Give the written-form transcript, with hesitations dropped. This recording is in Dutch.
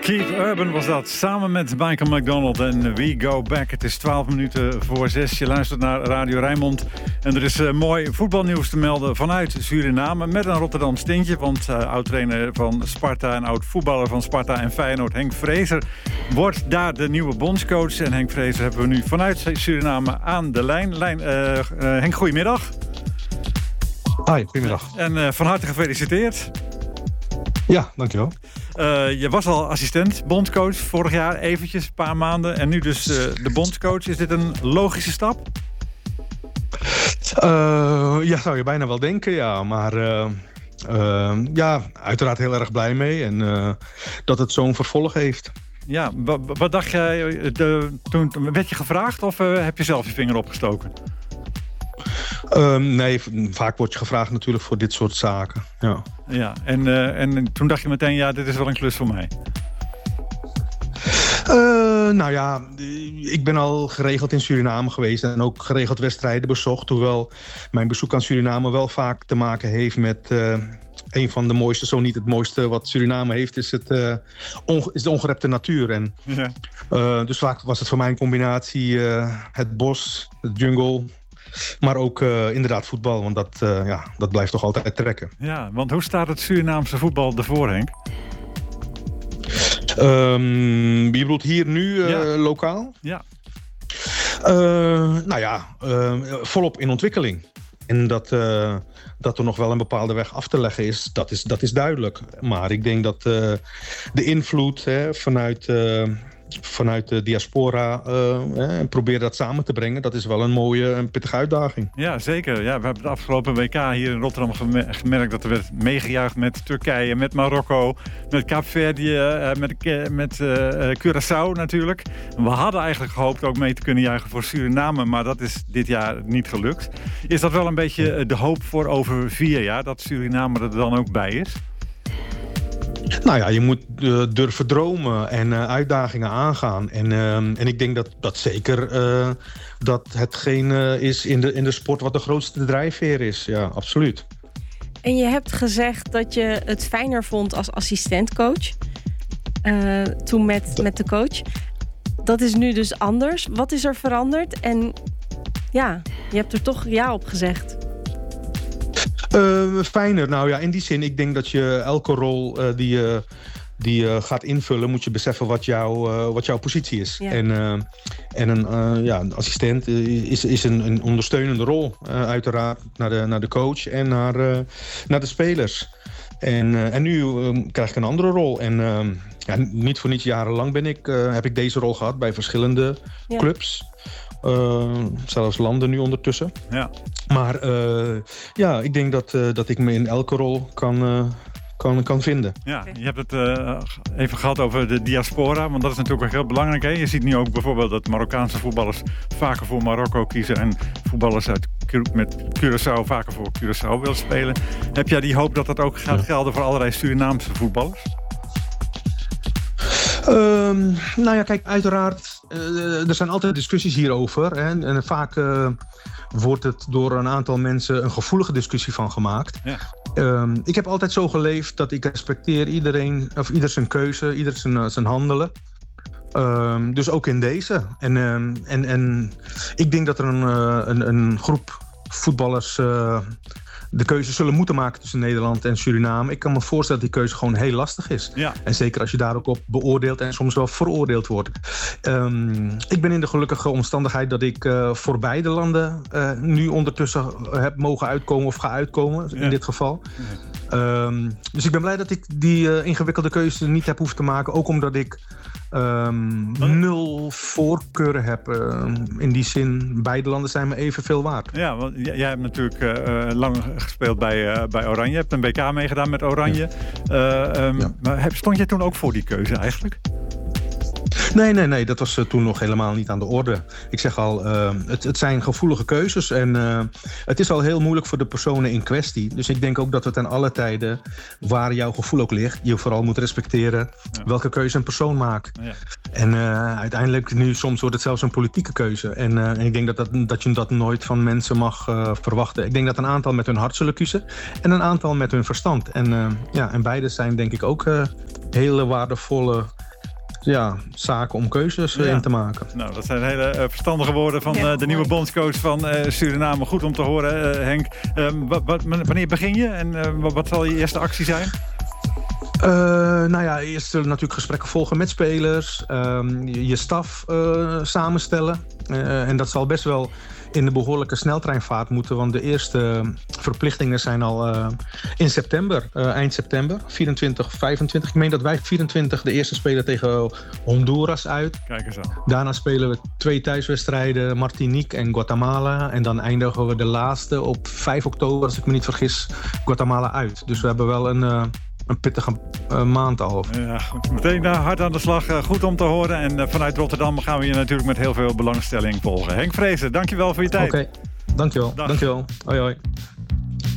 Keith Urban was dat, samen met Michael McDonald en We Go Back. Het is 12 minuten voor 6. Je luistert naar Radio Rijnmond. En er is mooi voetbalnieuws te melden vanuit Suriname met een Rotterdams tintje. Want oud-trainer van Sparta en oud-voetballer van Sparta en Feyenoord, Henk Vrezer, wordt daar de nieuwe bondscoach. En Henk Vrezer hebben we nu vanuit Suriname aan de lijn. Henk, goedemiddag. Hoi, goedemiddag. En van harte gefeliciteerd. Ja, dankjewel. Je was al assistent bondscoach vorig jaar, eventjes, een paar maanden. En nu dus de bondscoach. Is dit een logische stap? Ja, zou je bijna wel denken, ja. Maar ja, uiteraard heel erg blij mee. En dat het zo'n vervolg heeft. Ja, wat dacht jij? Toen werd je gevraagd of heb je zelf je vinger opgestoken? Nee, vaak word je gevraagd natuurlijk voor dit soort zaken. Ja, en toen dacht je meteen, ja, dit is wel een klus voor mij. Nou ja, ik ben al geregeld in Suriname geweest en ook geregeld wedstrijden bezocht. Hoewel mijn bezoek aan Suriname wel vaak te maken heeft met een van de mooiste, zo niet het mooiste wat Suriname heeft, is de ongerepte natuur. En, ja. Dus vaak was het voor mij een combinatie het bos, het jungle, maar ook inderdaad voetbal, want dat blijft toch altijd trekken. Ja, want hoe staat het Surinaamse voetbal ervoor, Henk? Je bedoelt hier nu lokaal? Ja. Nou ja, volop in ontwikkeling. En dat er nog wel een bepaalde weg af te leggen is, dat is duidelijk. Maar ik denk dat de invloed vanuit de diaspora en proberen dat samen te brengen, dat is wel een mooie en pittige uitdaging. Ja, zeker. Ja, we hebben het afgelopen WK hier in Rotterdam gemerkt dat er werd meegejuicht met Turkije, met Marokko, met Kaapverdië, met Curaçao natuurlijk. We hadden eigenlijk gehoopt ook mee te kunnen juichen voor Suriname, maar dat is dit jaar niet gelukt. Is dat wel een beetje de hoop voor over 4 jaar, dat Suriname er dan ook bij is? Nou ja, je moet durven dromen en uitdagingen aangaan. En ik denk dat zeker dat hetgeen is in de sport wat de grootste drijfveer is. Ja, absoluut. En je hebt gezegd dat je het fijner vond als assistentcoach. Toen met de coach. Dat is nu dus anders. Wat is er veranderd? En ja, je hebt er toch ja op gezegd. Fijner. Nou ja, in die zin, ik denk dat je elke rol die je gaat invullen, moet je beseffen wat jouw positie is. Ja. En een assistent is een ondersteunende rol, uiteraard, naar de coach en naar de spelers. En nu krijg ik een andere rol. En niet voor niets jarenlang heb ik deze rol gehad bij verschillende clubs. Zelfs landen nu ondertussen. Ja. Maar ik denk dat ik me in elke rol kan vinden. Ja, je hebt het even gehad over de diaspora, want dat is natuurlijk ook heel belangrijk. Hè? Je ziet nu ook bijvoorbeeld dat Marokkaanse voetballers vaker voor Marokko kiezen en voetballers met Curaçao vaker voor Curaçao willen spelen. Heb jij die hoop dat dat ook gaat gelden voor allerlei Surinaamse voetballers? Nou ja, kijk, uiteraard, er zijn altijd discussies hierover. Hè, en vaak wordt het door een aantal mensen een gevoelige discussie van gemaakt. Ja. Ik heb altijd zo geleefd dat ik respecteer iedereen, of ieder zijn keuze, ieder zijn handelen. Dus ook in deze. En ik denk dat er een groep voetballers de keuze zullen moeten maken tussen Nederland en Suriname. Ik kan me voorstellen dat die keuze gewoon heel lastig is. Ja. En zeker als je daar ook op beoordeeld en soms wel veroordeeld wordt. Ik ben in de gelukkige omstandigheid dat ik voor beide landen nu ondertussen heb mogen uitkomen of ga uitkomen, in dit geval. Ja. Dus ik ben blij dat ik die ingewikkelde keuze niet heb hoeven te maken. Ook omdat ik 0 voorkeuren heb. In die zin, beide landen zijn me evenveel waard. Ja, want jij hebt natuurlijk lang gespeeld bij Oranje. Je hebt een WK meegedaan met Oranje. Maar stond jij toen ook voor die keuze eigenlijk? Nee, dat was toen nog helemaal niet aan de orde. Ik zeg al, het zijn gevoelige keuzes en het is al heel moeilijk voor de personen in kwestie. Dus ik denk ook dat het aan alle tijden, waar jouw gevoel ook ligt, je vooral moet respecteren welke keuze een persoon maakt. Ja. En uiteindelijk, nu soms wordt het zelfs een politieke keuze. En ik denk dat je dat nooit van mensen mag verwachten. Ik denk dat een aantal met hun hart zullen kiezen en een aantal met hun verstand. En beide zijn denk ik ook hele waardevolle zaken om keuzes in te maken. Nou, dat zijn hele verstandige woorden van de nieuwe bondscoach van Suriname. Goed om te horen, Henk. Wanneer begin je en wat zal je eerste actie zijn? Eerst zullen natuurlijk gesprekken volgen met spelers. Je staf samenstellen. En dat zal best wel in de behoorlijke sneltreinvaart moeten. Want de eerste verplichtingen zijn al in september. Eind september. 24, 25. Ik meen dat wij 24 de eerste spelen tegen Honduras uit. Kijk eens aan. Daarna spelen we 2 thuiswedstrijden. Martinique en Guatemala. En dan eindigen we de laatste op 5 oktober, als ik me niet vergis, Guatemala uit. Dus we hebben wel een pittige maand al. Ja, meteen hard aan de slag. Goed om te horen. En vanuit Rotterdam gaan we je natuurlijk met heel veel belangstelling volgen. Henk Vrezen, dankjewel voor je tijd. Oké, dankjewel. Hoi hoi.